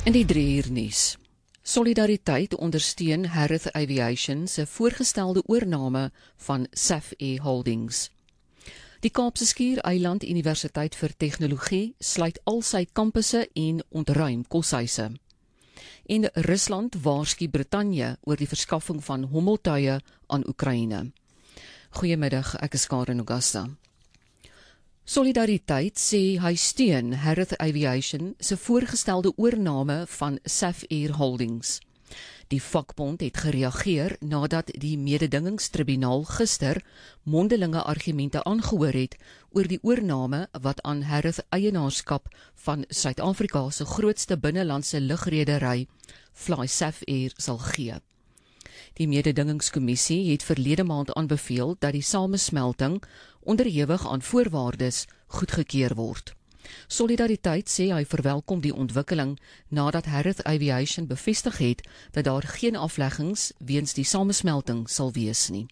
In die 3 uur nuus. Solidariteit ondersteun Harith Aviation se voorgestelde oorname van SAF Air Holdings. Die Kaapse Skiereiland Universiteit vir Tegnologie sluit al sy kampusse en ontruim koshuise. En Rusland waarsku Brittanje oor die verskaffing van hommeltuie aan Oekraïne. Goeiemiddag, ek is Karen Augusta. Solidariteit sê hy steun Harith Aviation se voorgestelde oorname van SAF Air Holdings. Die vakbond het gereageer nadat die mededingingstribunaal gister mondelinge argumente aangehoor het oor die oorname wat aan Harith eienaarskap van Suid-Afrika se grootste binnelandse lugredery FlySAF Air sal gee. Die mededingingskommissie het verlede maand aanbeveel dat die samesmelting onderhewig aan voorwaardes goedgekeur word. Solidariteit sê hy verwelkom die ontwikkeling nadat Harith Aviation bevestig het dat daar geen afleggings weens die samesmelting sal wees nie.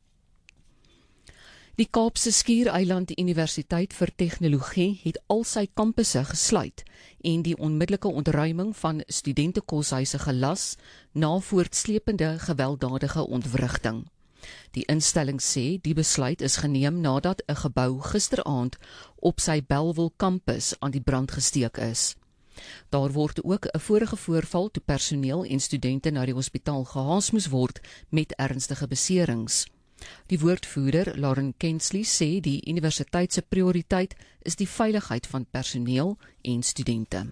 Die Kaapse Skiereiland Universiteit vir Tegnologie het al sy kampusse gesluit en die onmiddellike ontruiming van studentekoshuise gelas na voortsleepende gewelddadige ontwrigting. Die instelling sê die besluit is geneem nadat 'n gebou gisteraand op sy Bellville kampus aan die brand gesteek is. Daar word ook 'n vorige voorval toe personeel en studente na die hospitaal gehaas moes word met ernstige beserings. Die woordvoerder, Lauren Kensley, sê die universiteit se prioriteit is die veiligheid van personeel en studente.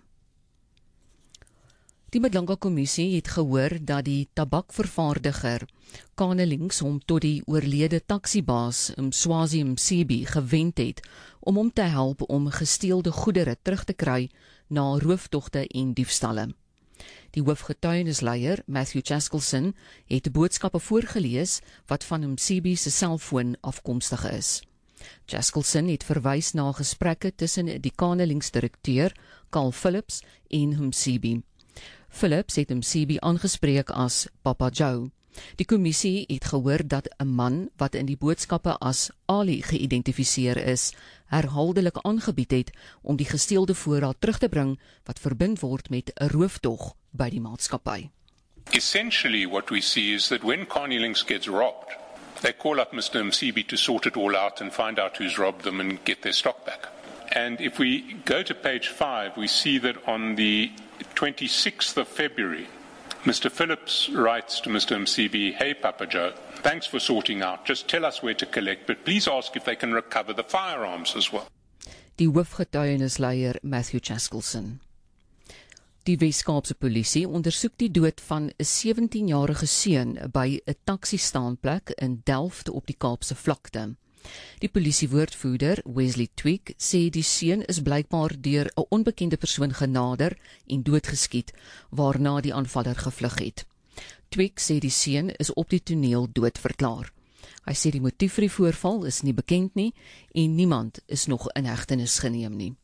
Die Madlanga-kommissie het gehoor dat die tabakvervaardiger Kanelings hom tot die oorlede taksibaas Mswazi Msebi gewend het om hom te help om gesteelde goedere terug te kry na rooftogte en diefstalle. Die hoofgetuienisleier, Matthew Chaskelson, het boodskappe voorgelees wat van Msebi se selfoon afkomstig is. Chaskelson het verwys na gesprekke tussen die Kanelingsdirekteur, Carl Phillips, en Msebi. Phillips het Msebi aangespreek as Papa Joe. Die kommissie het gehoor dat 'n man wat in die boodskappe as Ali geïdentifiseer is, herhaaldelik aangebied het om die gesteelde voorraad terug te bring wat verbind word met 'n rooftog by die maatskappy. Essentially what we see is that when Carnelings gets robbed, they call up Mr. Msebi to sort it all out and find out who's robbed them and get their stock back. And if we go to page 5, we see that on the 26th of February, Mr. Phillips writes to Mr. Msebi, "Hey Papa Joe, thanks for sorting out. Just tell us where to collect, but please ask if they can recover the firearms as well." Die hoofgetuienisleier Matthew Chaskelson. Die Wes-Kaapse polisie ondersoek die dood van 'n 17-jarige seun by 'n taksistaanplek in Delft op die Kaapse vlakte. Die polisiewoordvoerder, Wesley Tweek, sê die seun is blykbaar deur 'n onbekende persoon genader en doodgeskiet, waarna die aanvaller gevlug het. Tweek sê die seun is op die toneel doodverklaar. Hy sê die motief vir die voorval is nie bekend nie en niemand is nog in hegtenis geneem nie.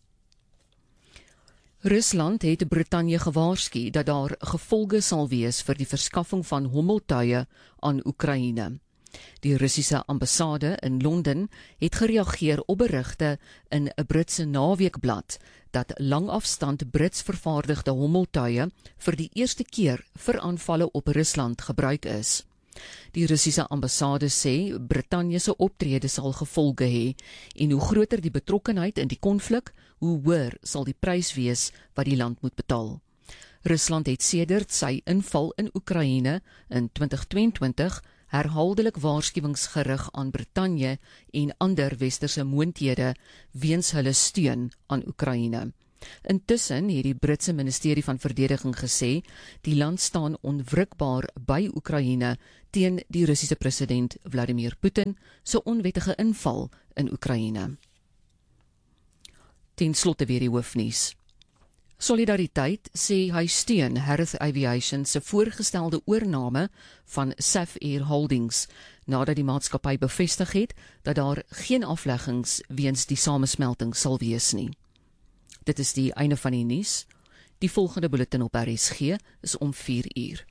Rusland het Brittanje gewaarsku dat daar gevolge sal wees vir die verskaffing van hommeltuie aan Oekraïne. Die Russiese ambassade in Londen het gereageer op berigte in 'n Britse naweekblad dat langafstand Brits vervaardigde hommeltuie vir die eerste keer vir aanvalle op Rusland gebruik is. Die Russiese ambassade sê Brittanje se optrede sal gevolge hê en hoe groter die betrokkenheid in die konflik, hoe hoër sal die prys wees wat die land moet betaal. Rusland het sedert sy inval in Oekraïne in 2022 herhaaldelik waarskuwings gerig aan Brittanje en ander westerse moondhede weens hulle steun aan Oekraïne. Intussen het die Britse ministerie van verdediging gesê die land staan onwrikbaar by Oekraïne teen die Russiese president Vladimir Putin se onwettige inval in Oekraïne. Ten slotte weer die hoofnuus. Solidariteit sê hy steun Harith Aviation se voorgestelde oorname van SAF Air Holdings, nadat die maatskappy bevestig het dat daar geen afleggings weens die samesmelting sal wees nie. Dit is die einde van die nuus. Die volgende bulletin op RSG is om 4 uur.